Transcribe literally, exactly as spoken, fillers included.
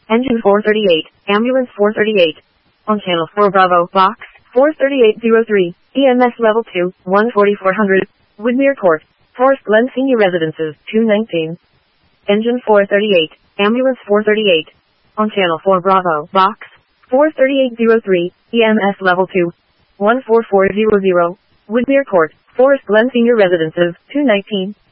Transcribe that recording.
Engine four thirty-eight, Ambulance four thirty-eight. On Channel four Bravo, Box four thirty-eight oh three, E M S Level two, one forty-four hundred, Woodmere Court, Forest Glen Senior Residences, two nineteen. Engine four thirty-eight, Ambulance four thirty-eight. On Channel four Bravo, Box four thirty-eight oh three, E M S Level two, one four four hundred, Woodmere Court, Forest Glen Senior Residences, two nineteen.